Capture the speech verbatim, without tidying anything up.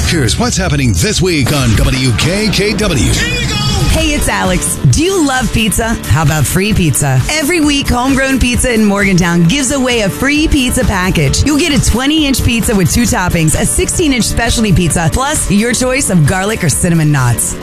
Here's what's happening this week on W K K W. Here we go! Hey, it's Alex. Do you love pizza? How about free pizza? Every week, Homegrown Pizza in Morgantown gives away a free pizza package. You'll get a twenty-inch pizza with two toppings, a sixteen-inch specialty pizza, plus your choice of garlic or cinnamon knots.